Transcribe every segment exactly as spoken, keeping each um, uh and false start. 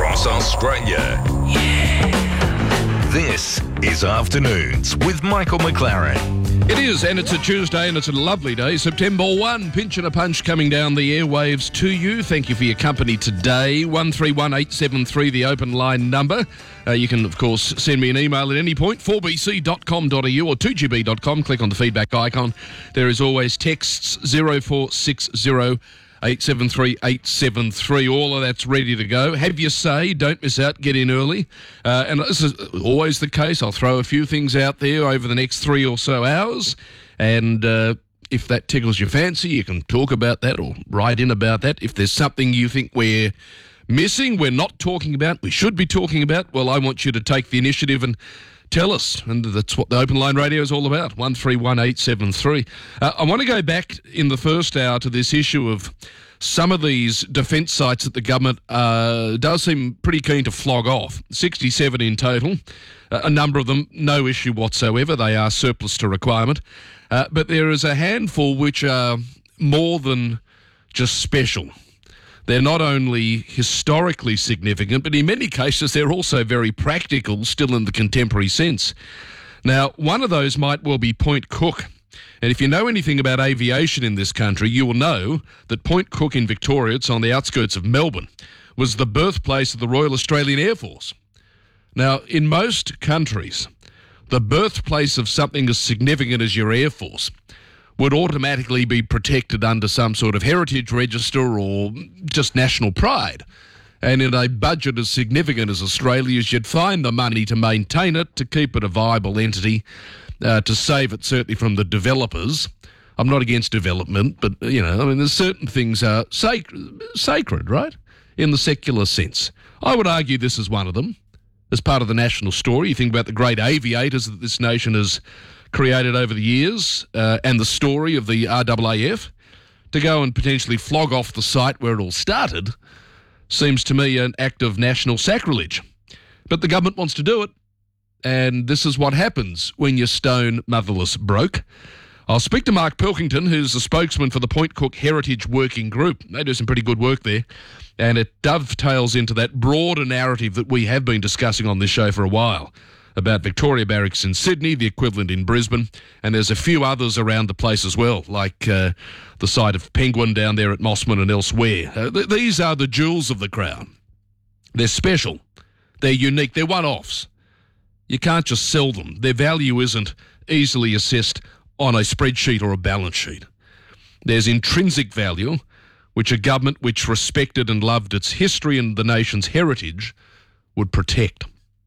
across Australia. This is Afternoons with Michael McLaren. It is, and it's a Tuesday, and it's a lovely day. September first, Pinch and a Punch coming down the airwaves to you. Thank you for your company today. one three one eight seven three, the open line number. Uh, you can, of course, send me an email at any point, four b c dot com dot a u or two g b dot com. Click on the feedback icon. There is always texts zero four six zero eight seven three eight seven three. All of that's ready to go. Have your say. Don't miss out. Get in early. Uh, and this is always the case. I'll throw a few things out there over the next three or so hours. And uh, if that tickles your fancy, you can talk about that or write in about that. If there's something you think we're missing, we're not talking about, we should be talking about, well, I want you to take the initiative and tell us, and that's what the Open Line Radio is all about, one three one eight seven three. Uh, I want to go back in the first hour to this issue of some of these defence sites that the government uh, does seem pretty keen to flog off, sixty-seven in total. Uh, a number of them, no issue whatsoever. They are surplus to requirement. Uh, but there is a handful which are more than just special. They're not only historically significant, but in many cases they're also very practical, still in the contemporary sense. Now, one of those might well be Point Cook. And if you know anything about aviation in this country, you will know that Point Cook in Victoria, it's on the outskirts of Melbourne, was the birthplace of the Royal Australian Air Force. Now, in most countries, the birthplace of something as significant as your Air Force would automatically be protected under some sort of heritage register or just national pride. And in a budget as significant as Australia's, you'd find the money to maintain it, to keep it a viable entity, uh, to save it certainly from the developers. I'm not against development, but, you know, I mean, there's certain things are sacred, sacred, right, in the secular sense. I would argue this is one of them as part of the national story. You think about the great aviators that this nation has created over the years, uh, and the story of the R A A F, to go and potentially flog off the site where it all started seems to me an act of national sacrilege. But the government wants to do it, and this is what happens when you're stone motherless broke. I'll speak to Mark Pilkington, who's the spokesman for the Point Cook Heritage Working Group. They do some pretty good work there, and it dovetails into that broader narrative that we have been discussing on this show for a while, about Victoria Barracks in Sydney, the equivalent in Brisbane, and there's a few others around the place as well, like uh, the site of Penguin down there at Mossman and elsewhere. Uh, th- these are the jewels of the crown. They're special. They're unique. They're one-offs. You can't just sell them. Their value isn't easily assessed on a spreadsheet or a balance sheet. There's intrinsic value, which a government which respected and loved its history and the nation's heritage would protect.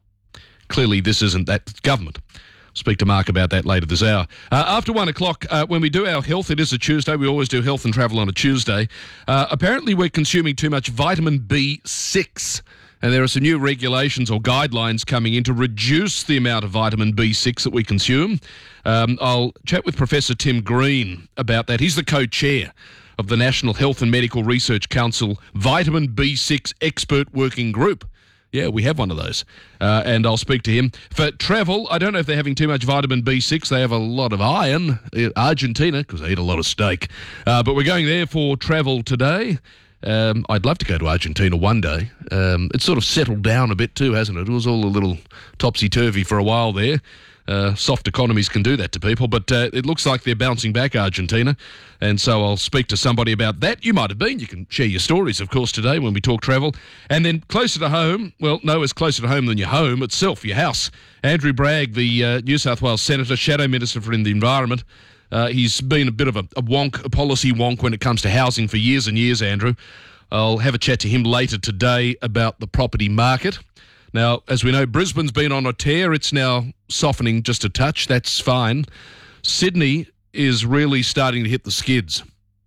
Clearly, this isn't that government. Speak to Mark about that later this hour. Uh, after one o'clock, uh, when we do our health, it is a Tuesday. We always do health and travel on a Tuesday. Uh, apparently, we're consuming too much vitamin B six. And there are some new regulations or guidelines coming in to reduce the amount of vitamin B six that we consume. Um, I'll chat with Professor Tim Green about that. He's the co-chair of the National Health and Medical Research Council Vitamin B six Expert Working Group. Yeah, we have one of those. Uh, and I'll speak to him. For travel, I don't know if they're having too much vitamin B six. They have a lot of iron. Argentina, because they eat a lot of steak. Uh, but we're going there for travel today. Um, I'd love to go to Argentina one day. Um, it's sort of settled down a bit too, hasn't it? It was all a little topsy-turvy for a while there. Uh, soft economies can do that to people, but uh, it looks like they're bouncing back, Argentina. And so I'll speak to somebody about that. You might have been. You can share your stories, of course, today when we talk travel. And then closer to home, well, no, it's closer to home than your home itself, your house. Andrew Bragg, the uh, New South Wales Senator, Shadow Minister for the Environment. Uh, he's been a bit of a, a wonk, a policy wonk when it comes to housing for years and years, Andrew. I'll have a chat to him later today about the property market. Now, as we know, Brisbane's been on a tear. It's now softening just a touch. That's fine. Sydney is really starting to hit the skids.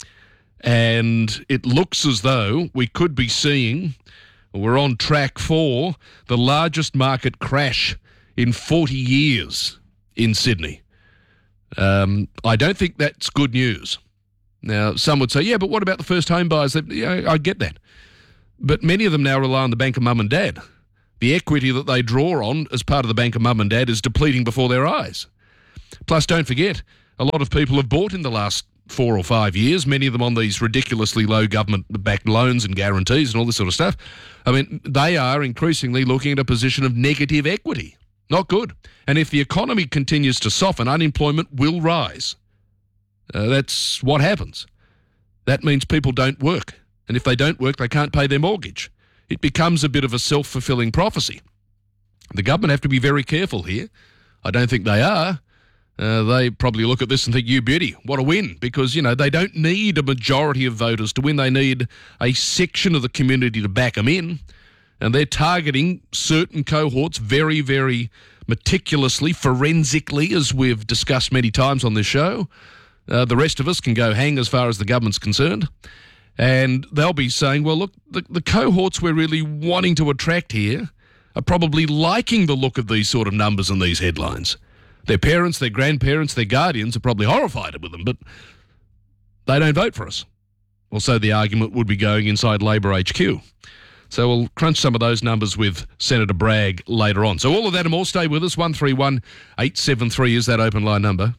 And it looks as though we could be seeing, we're on track for, the largest market crash in forty years in Sydney. Um, I don't think that's good news. Now, some would say, yeah, but what about the first home buyers? Yeah, I get that. But many of them now rely on the bank of mum and dad. The equity that they draw on as part of the bank of mum and dad is depleting before their eyes. Plus, don't forget, a lot of people have bought in the last four or five years, many of them on these ridiculously low government-backed loans and guarantees and all this sort of stuff. I mean, they are increasingly looking at a position of negative equity. Not good. And if the economy continues to soften, unemployment will rise. Uh, that's what happens. That means people don't work. And if they don't work, they can't pay their mortgage. It becomes a bit of a self-fulfilling prophecy. The government have to be very careful here. I don't think they are. Uh, they probably look at this and think, you beauty, what a win. Because, you know, they don't need a majority of voters to win. They need a section of the community to back them in. And they're targeting certain cohorts very, very meticulously, forensically, as we've discussed many times on this show. Uh, the rest of us can go hang as far as the government's concerned. And they'll be saying, well, look, the, the cohorts we're really wanting to attract here are probably liking the look of these sort of numbers and these headlines. Their parents, their grandparents, their guardians are probably horrified with them, but they don't vote for us. Well, so the argument would be going inside Labor H Q. So we'll crunch some of those numbers with Senator Bragg later on. So all of that and more, stay with us. one three one eight seven three is that open line number.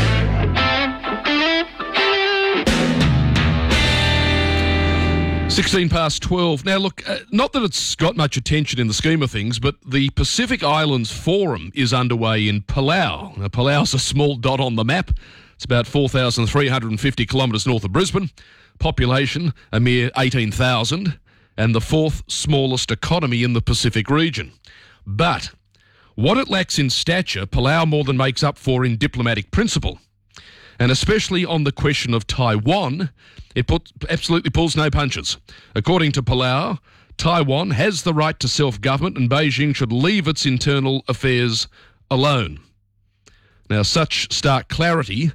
sixteen past twelve. Now, look, uh, not that it's got much attention in the scheme of things, but the Pacific Islands Forum is underway in Palau. Now, Palau's a small dot on the map. It's about four thousand three hundred fifty kilometres north of Brisbane. Population, a mere eighteen thousand, and the fourth smallest economy in the Pacific region. But what it lacks in stature, Palau more than makes up for in diplomatic principle. And especially on the question of Taiwan, it put, absolutely pulls no punches. According to Palau, Taiwan has the right to self-government and Beijing should leave its internal affairs alone. Now, such stark clarity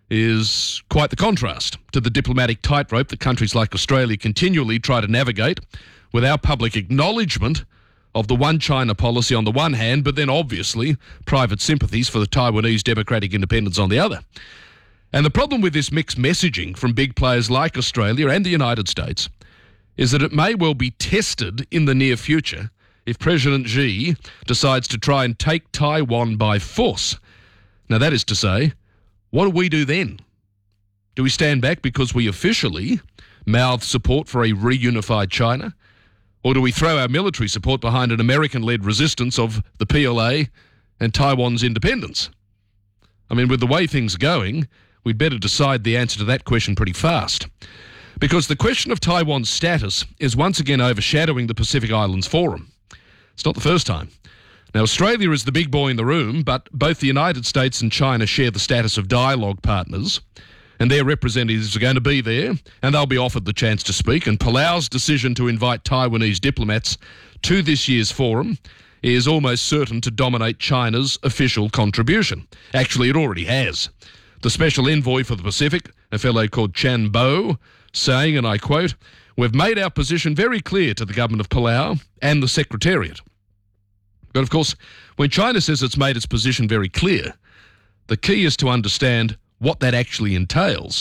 is quite the contrast to the diplomatic tightrope that countries like Australia continually try to navigate with our public acknowledgement of the one China policy on the one hand, but then obviously private sympathies for the Taiwanese democratic independence on the other. And the problem with this mixed messaging from big players like Australia and the United States is that it may well be tested in the near future if President Xi decides to try and take Taiwan by force. Now, that is to say, what do we do then? Do we stand back because we officially mouth support for a reunified China? Or do we throw our military support behind an American-led resistance of the P L A and Taiwan's independence? I mean, with the way things are going, we'd better decide the answer to that question pretty fast. Because the question of Taiwan's status is once again overshadowing the Pacific Islands Forum. It's not the first time. Now, Australia is the big boy in the room, but both the United States and China share the status of dialogue partners, and their representatives are going to be there, and they'll be offered the chance to speak. And Palau's decision to invite Taiwanese diplomats to this year's forum is almost certain to dominate China's official contribution. Actually, it already has. The special envoy for the Pacific, a fellow called Chan Bo, saying, and I quote, "We've made our position very clear to the government of Palau and the Secretariat." But of course, when China says it's made its position very clear, the key is to understand what that actually entails.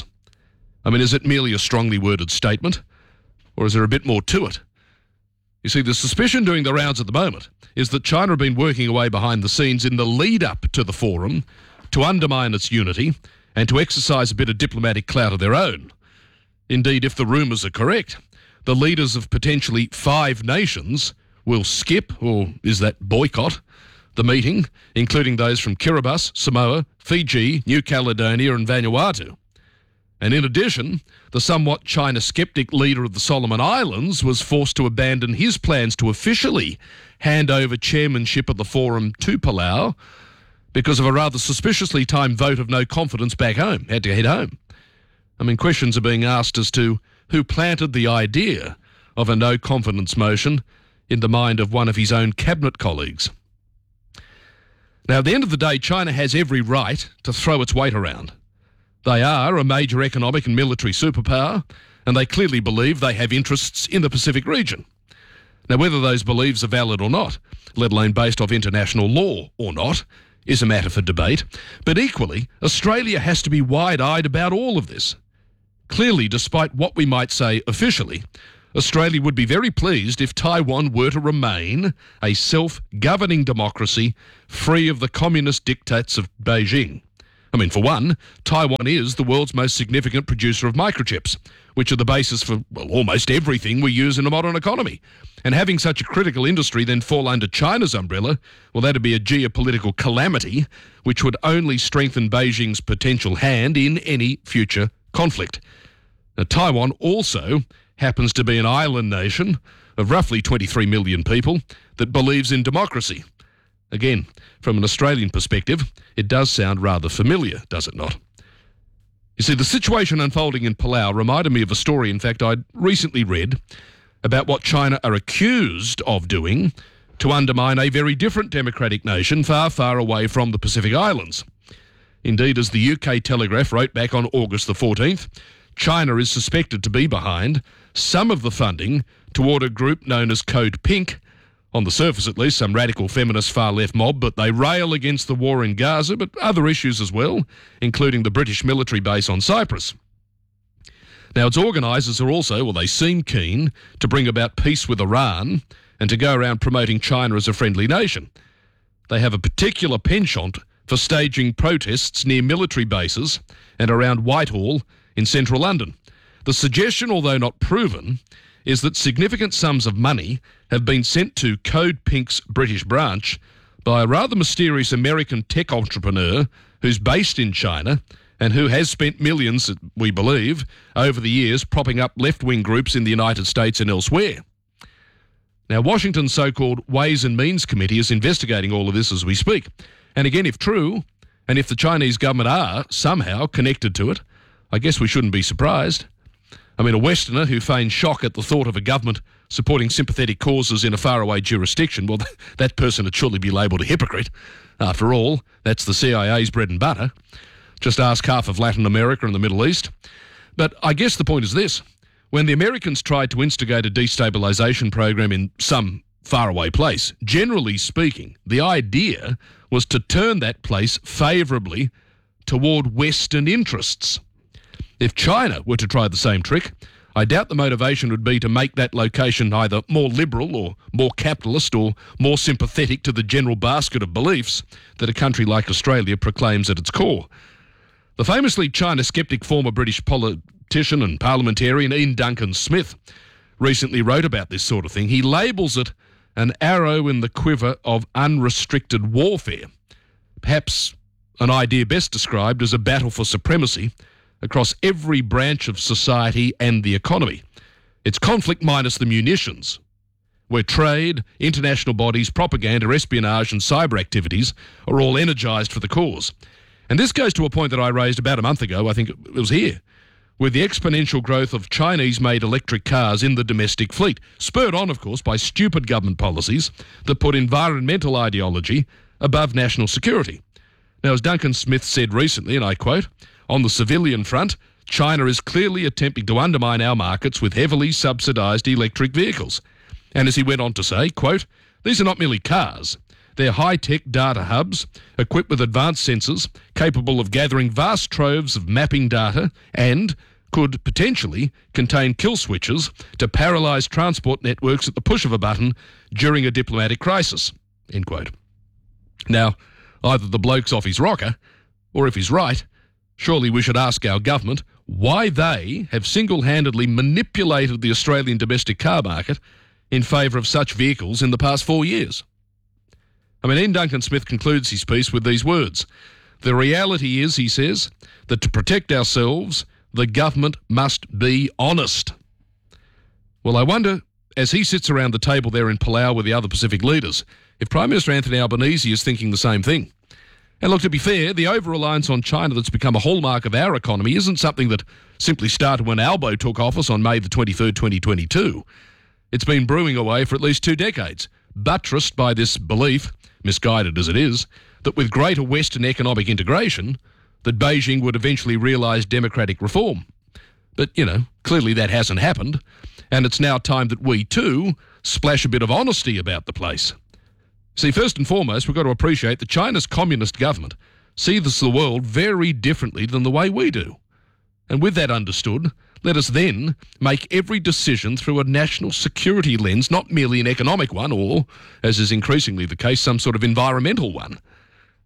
I mean, is it merely a strongly worded statement, or is there a bit more to it? You see, the suspicion doing the rounds at the moment is that China have been working away behind the scenes in the lead-up to the forum to undermine its unity and to exercise a bit of diplomatic clout of their own. Indeed, if the rumours are correct, the leaders of potentially five nations will skip, or is that boycott, the meeting, including those from Kiribati, Samoa, Fiji, New Caledonia and Vanuatu. And in addition, the somewhat China-sceptic leader of the Solomon Islands was forced to abandon his plans to officially hand over chairmanship of the forum to Palau because of a rather suspiciously timed vote of no confidence back home. Had to head home. I mean, questions are being asked as to who planted the idea of a no-confidence motion in the mind of one of his own cabinet colleagues. Now, at the end of the day, China has every right to throw its weight around. They are a major economic and military superpower, and they clearly believe they have interests in the Pacific region. Now, whether those beliefs are valid or not, let alone based off international law or not, is a matter for debate. But equally, Australia has to be wide-eyed about all of this. Clearly, despite what we might say officially, Australia would be very pleased if Taiwan were to remain a self-governing democracy free of the communist dictates of Beijing. I mean, for one, Taiwan is the world's most significant producer of microchips, which are the basis for, well, almost everything we use in a modern economy. And having such a critical industry then fall under China's umbrella, well, that'd be a geopolitical calamity, which would only strengthen Beijing's potential hand in any future conflict. Now, Taiwan also happens to be an island nation of roughly twenty-three million people that believes in democracy. Again, from an Australian perspective, it does sound rather familiar, does it not? You see, the situation unfolding in Palau reminded me of a story, in fact, I'd recently read about what China are accused of doing to undermine a very different democratic nation far, far away from the Pacific Islands. Indeed, as the U K Telegraph wrote back on August the fourteenth, China is suspected to be behind some of the funding toward a group known as Code Pink, on the surface at least, some radical feminist far-left mob, but they rail against the war in Gaza, but other issues as well, including the British military base on Cyprus. Now, its organisers are also, well, they seem keen to bring about peace with Iran and to go around promoting China as a friendly nation. They have a particular penchant for staging protests near military bases and around Whitehall in central London. The suggestion, although not proven, is that significant sums of money have been sent to Code Pink's British branch by a rather mysterious American tech entrepreneur who's based in China and who has spent millions, we believe, over the years propping up left-wing groups in the United States and elsewhere. Now, Washington's so-called Ways and Means Committee is investigating all of this as we speak. And again, if true, and if the Chinese government are somehow connected to it, I guess we shouldn't be surprised. I mean, a Westerner who feigns shock at the thought of a government supporting sympathetic causes in a faraway jurisdiction, well, that person would surely be labelled a hypocrite. After all, that's the C I A's bread and butter. Just ask half of Latin America and the Middle East. But I guess the point is this. When the Americans tried to instigate a destabilisation program in some faraway place, generally speaking, the idea was to turn that place favourably toward Western interests. If China were to try the same trick, I doubt the motivation would be to make that location either more liberal or more capitalist or more sympathetic to the general basket of beliefs that a country like Australia proclaims at its core. The famously China sceptic former British politician and parliamentarian Ian Duncan Smith recently wrote about this sort of thing. He labels it an arrow in the quiver of unrestricted warfare, perhaps an idea best described as a battle for supremacy across every branch of society and the economy. It's conflict minus the munitions, where trade, international bodies, propaganda, espionage and cyber activities are all energised for the cause. And this goes to a point that I raised about a month ago, I think it was here, with the exponential growth of Chinese-made electric cars in the domestic fleet, spurred on, of course, by stupid government policies that put environmental ideology above national security. Now, as Duncan Smith said recently, and I quote, "On the civilian front, China is clearly attempting to undermine our markets with heavily subsidised electric vehicles." And as he went on to say, quote, "These are not merely cars. They're high-tech data hubs equipped with advanced sensors capable of gathering vast troves of mapping data and could potentially contain kill switches to paralyse transport networks at the push of a button during a diplomatic crisis." End quote. Now, either the bloke's off his rocker, or if he's right, surely we should ask our government why they have single-handedly manipulated the Australian domestic car market in favour of such vehicles in the past four years. I mean, Ian Duncan Smith concludes his piece with these words. "The reality is," he says, "that to protect ourselves, the government must be honest." Well, I wonder, as he sits around the table there in Palau with the other Pacific leaders, if Prime Minister Anthony Albanese is thinking the same thing. And look, to be fair, the over-reliance on China that's become a hallmark of our economy isn't something that simply started when Albo took office on May the twenty-third, twenty twenty-two. It's been brewing away for at least two decades, buttressed by this belief, misguided as it is, that with greater Western economic integration, that Beijing would eventually realise democratic reform. But, you know, clearly that hasn't happened, and it's now time that we, too, splash a bit of honesty about the place. See, first and foremost, we've got to appreciate that China's communist government sees the world very differently than the way we do. And with that understood, let us then make every decision through a national security lens, not merely an economic one or, as is increasingly the case, some sort of environmental one.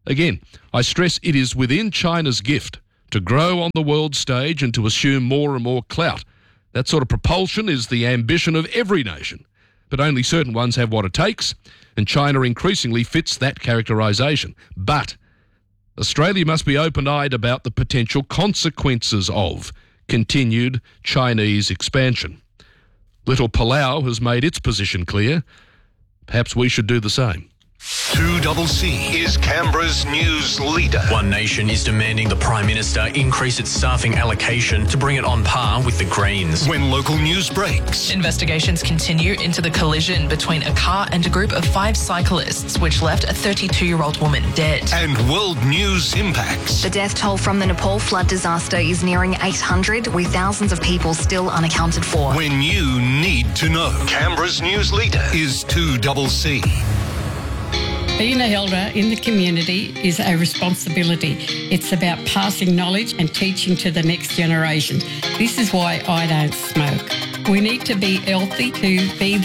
Again, I stress it is within China's gift to grow on the world stage and to assume more and more clout. That sort of propulsion is the ambition of every nation, but only certain ones have what it takes, and China increasingly fits that characterisation. But Australia must be open-eyed about the potential consequences of continued Chinese expansion. Little Palau has made its position clear. Perhaps we should do the same. two C C is Canberra's news leader. One Nation is demanding the Prime Minister increase its staffing allocation to bring it on par with the Greens. When local news breaks. Investigations continue into the collision between a car and a group of five cyclists, which left a thirty-two-year-old woman dead. And world news impacts. The death toll from the Nepal flood disaster is nearing eight hundred, with thousands of people still unaccounted for. When you need to know. Canberra's news leader is two C C. Being an elder in the community is a responsibility. It's about passing knowledge and teaching to the next generation. This is why I don't smoke. We need to be healthy to be